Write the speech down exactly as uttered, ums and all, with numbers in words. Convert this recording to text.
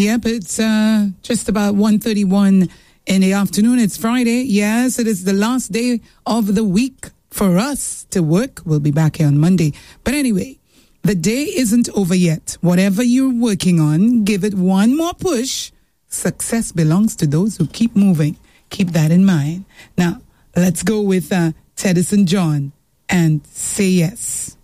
Yep, it's uh, just about one thirty-one in the afternoon. It's Friday. Yes, it is the last day of the week for us to work. We'll be back here on Monday. But anyway, the day isn't over yet. Whatever you're working on, give it one more push. Success belongs to those who keep moving. Keep that in mind. Now, let's go with uh, Teddyson John and Say Yes.